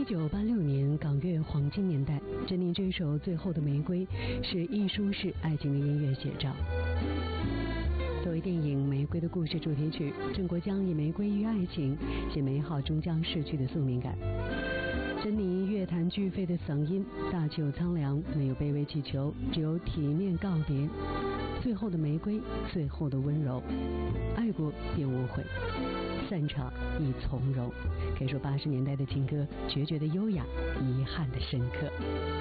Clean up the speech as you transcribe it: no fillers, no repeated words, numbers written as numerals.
1986年港乐黄金年代，珍妮这首《最后的玫瑰》是艺术式爱情的音乐写照。作为电影《玫瑰的故事》主题曲，郑国江以玫瑰与爱情写美好终将逝去的宿命感。珍妮乐坛巨肺的嗓音，大气又苍凉，没有卑微祈求，只有体面告别。最后的玫瑰，最后的温柔，爱过便无悔，散场亦从容。可以说80年代的情歌，决绝的优雅，遗憾的深刻。